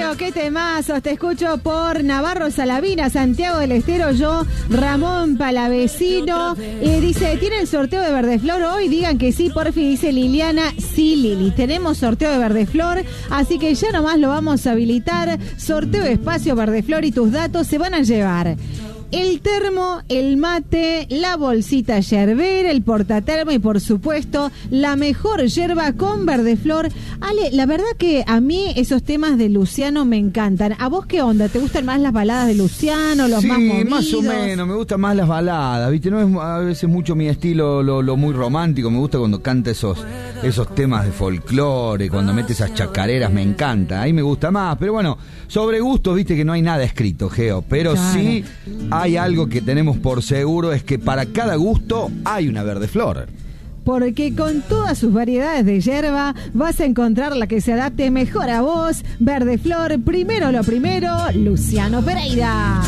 Geo, qué temazos. Te escucho por Navarro Salavina, Santiago del Estero, yo, Ramón Palavecino. Dice, ¿tienen sorteo de Verdeflor hoy? Digan que sí, porfi, dice Liliana. Sí, Lili, tenemos sorteo de Verdeflor, así que ya nomás lo vamos a habilitar. Sorteo de espacio Verdeflor y tus datos se van a llevar el termo, el mate, la bolsita yerbera, el portatermo y por supuesto la mejor yerba con Verdeflor. Ale, la verdad que a mí esos temas de Luciano me encantan. ¿A vos qué onda? ¿Te gustan más las baladas de Luciano, los más movidos? Sí, más o menos, me gustan más las baladas, ¿viste? No es a veces mucho mi estilo lo muy romántico, me gusta cuando canta esos temas de folclore, cuando mete esas chacareras, me encanta, ahí me gusta más, pero bueno, sobre gustos, viste que no hay nada escrito, Geo, pero claro, sí hay algo que tenemos por seguro, es que para cada gusto hay una Verdeflor. Porque con todas sus variedades de yerba vas a encontrar la que se adapte mejor a vos. Verdeflor, primero lo primero, Luciano Pereira.